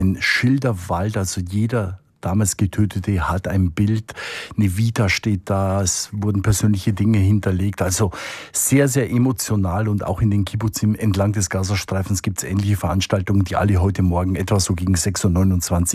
Ein Schilderwald, also jeder damals Getötete hat ein Bild, eine Vita steht da, es wurden persönliche Dinge hinterlegt. Also sehr, sehr emotional, und auch in den Kibbutzim entlang des Gazastreifens gibt es ähnliche Veranstaltungen, die alle heute Morgen etwa so gegen 6:29 Uhr